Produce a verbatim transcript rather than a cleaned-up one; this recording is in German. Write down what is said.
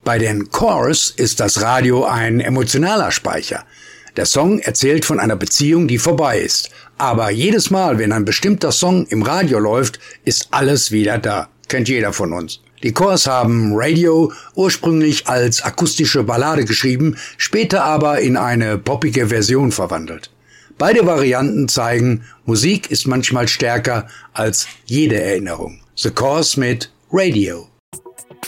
Bei den Corrs ist das Radio ein emotionaler Speicher. Der Song erzählt von einer Beziehung, die vorbei ist. Aber jedes Mal, wenn ein bestimmter Song im Radio läuft, ist alles wieder da. Kennt jeder von uns. Die Corrs haben Radio ursprünglich als akustische Ballade geschrieben, später aber in eine poppige Version verwandelt. Beide Varianten zeigen, Musik ist manchmal stärker als jede Erinnerung. The Corrs mit Radio.